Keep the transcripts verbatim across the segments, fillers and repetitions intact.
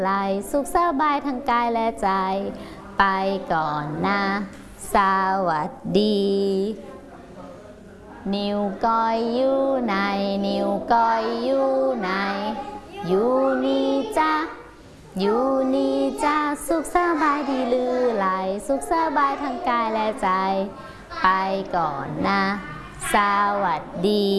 ไหลสุขสบายทั้งกายและใจไปก่อนนะสวัสดี นิ้วก้อยอยู่ไหนนิ้วก้อยอยู่ไหนอยู่นี่จ้าอยู่นี่จ้าสุขสบายดีหรือไหลสุขสบายทั้งกายและใจไปก่อนนะสวัสดี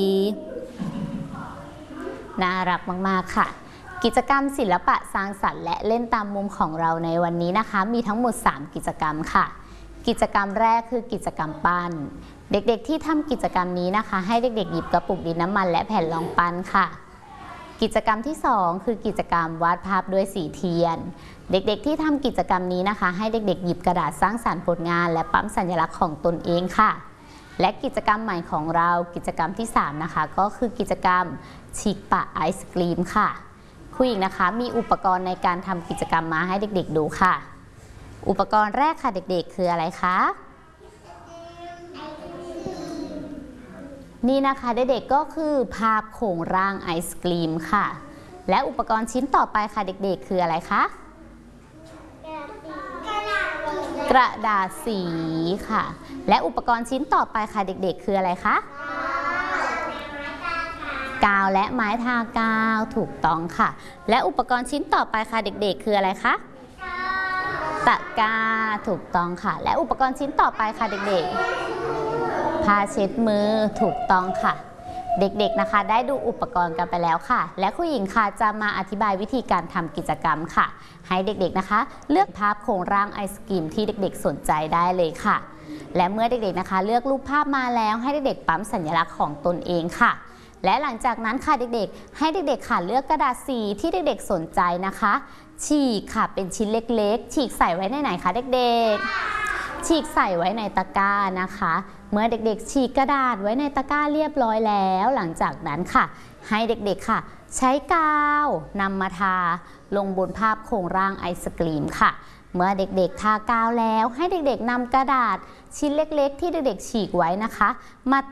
น่ารักมากๆค่ะกิจกรรมศิลปะสร้างสรรค์และเล่นตามมุมของเราในวันนี้นะคะมีทั้งหมดสามกิจกรรมค่ะกิจกรรมแรกคือกิจกรรมปั้นเด็กๆที่ทำกิจกรรมนี้นะคะให้เด็กๆหยิบกระปุกดินน้ำมันและแผ่นรองปั้นค่ะกิจกรรมที่สองคือกิจกรรมวาดภาพด้วยสีเทียนเด็กๆที่ทำกิจกรรมนี้นะคะให้เด็กๆหยิบกระดาษสร้างสรรค์ผลงานและปั๊มสัญลักษณ์ของตนเองค่ะและกิจกรรมใหม่ของเรากิจกรรมที่สามนะคะก็คือกิจกรรมฉีกปะไอศกรีมค่ะครูหญิงนะคะมีอุปกรณ์ในการทำกิจกรรมมาให้เด็กๆดูค่ะอุปกรณ์แรกค่ะเด็กๆคืออะไรคะนี่นะคะเด็กๆก็คือภาพโครงร่างไอศกรีมค่ะและอุปกรณ์ชิ้นต่อไปค่ะเด็กๆคืออะไรคะกระดาษสีค่ะและอุปกรณ์ชิ้นต่อไปค่ะเด็กๆคืออะไรคะกาวและไม้ทากาวถูกต้องค่ะและอุปกรณ์ชิ้นต่อไปค่ะเด็กๆคืออะไรคะตะกร้าถูกต้องค่ะและอุปกรณ์ชิ้นต่อไปค่ะเด็กๆผ้าเช็ดมือถูกต้องค่ะเด็กๆนะคะได้ดูอุปกรณ์กันไปแล้วค่ะและครูหญิงค่ะจะมาอธิบายวิธีการทำกิจกรรมค่ะให้เด็กๆนะคะเลือกภาพโครงร่างไอศกรีมที่เด็กๆสนใจได้เลยค่ะและเมื่อเด็กๆนะคะเลือกรูปภาพมาแล้วให้เด็กๆปั๊มสัญลักษณ์ของตนเองค่ะและหลังจากนั้นค่ะเด็กๆให้เด็กๆค่ะเลือกกระดาษสีที่เด็กๆสนใจนะคะฉีกค่ะเป็นชิ้นเล็กๆฉีกใส่ไว้ในไหนคะเด็กๆฉีกใส่ไว้ในตะกร้านะคะเมื่อเด็กๆฉีกกระดาษไว้ในตะกร้าเรียบร้อยแล้วหลังจากนั้นค่ะให้เด็กๆค่ะใช้กาวนำมาทาลงบนภาพโครงร่างไอศกรีมค่ะเมื่อเด็กๆทากาวแล้วให้เด็กๆนำกระดาษชิ้นเล็กๆที่เด็กๆฉีกไว้นะคะมา